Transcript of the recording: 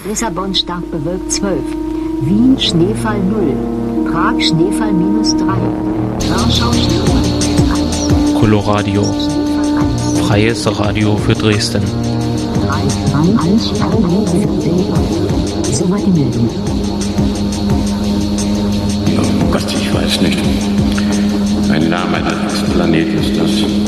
Lissabon stark bewölkt 12. Wien Schneefall 0. Prag Schneefall -3. Warschau Schneefall 1. Coloradio. Freies Radio für Dresden. Soweit die Meldung. Oh Gott, ich weiß nicht. Ein Name des Planeten ist das.